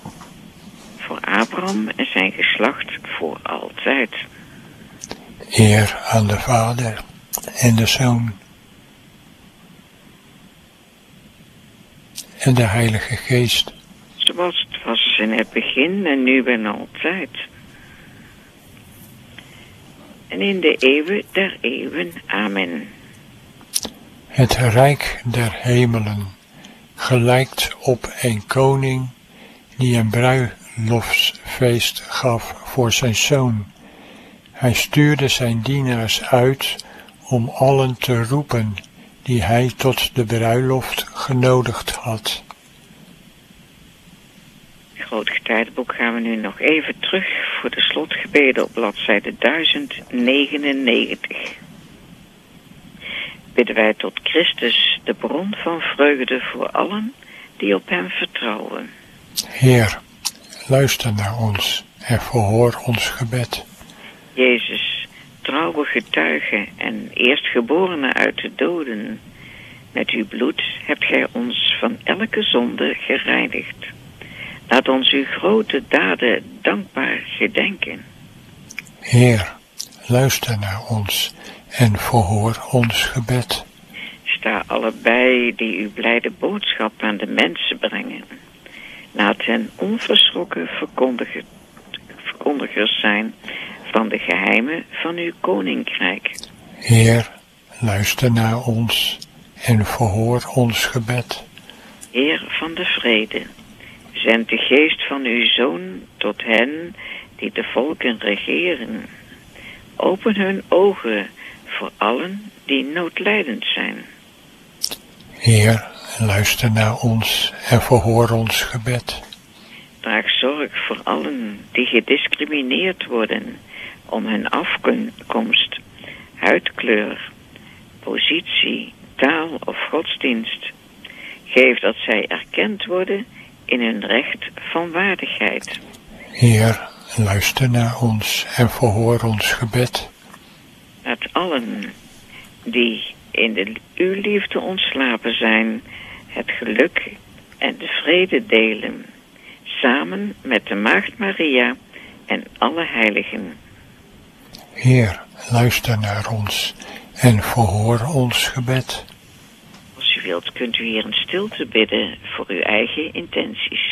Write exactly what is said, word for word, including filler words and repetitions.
Voor Abraham en zijn geslacht voor altijd. Eer aan de Vader en de Zoon en de Heilige Geest. Zoals het was in het begin en nu en altijd. En in de eeuwen der eeuwen. Amen. Het rijk der hemelen gelijkt op een koning die een bruiloftsfeest gaf voor zijn zoon. Hij stuurde zijn dienaars uit om allen te roepen die hij tot de bruiloft genodigd had. Groot Getijdenboek gaan we nu nog even terug voor de slotgebeden op bladzijde duizend negenennegentig. Bidden wij tot Christus, de bron van vreugde voor allen die op hem vertrouwen. Heer, luister naar ons en verhoor ons gebed. Jezus, trouwe getuige en eerstgeborene uit de doden, met uw bloed hebt gij ons van elke zonde gereinigd. Laat ons uw grote daden dankbaar gedenken. Heer, luister naar ons en verhoor ons gebed. Sta allebei die uw blijde boodschap aan de mensen brengen. Laat hen onverschrokken verkondiger, verkondigers zijn van de geheimen van uw koninkrijk. Heer, luister naar ons en verhoor ons gebed. Heer van de vrede, zend de geest van uw Zoon tot hen die de volken regeren. Open hun ogen voor allen die noodlijdend zijn. Heer, luister naar ons en verhoor ons gebed. Draag zorg voor allen die gediscrimineerd worden om hun afkomst, huidkleur, positie, taal of godsdienst. Geef dat zij erkend worden in hun recht van waardigheid. Heer, luister naar ons en verhoor ons gebed. Laat allen die in de, uw liefde ontslapen zijn, het geluk en de vrede delen, samen met de Maagd Maria en alle heiligen. Heer, luister naar ons en verhoor ons gebed. Als u wilt, kunt u hier in stilte bidden voor uw eigen intenties.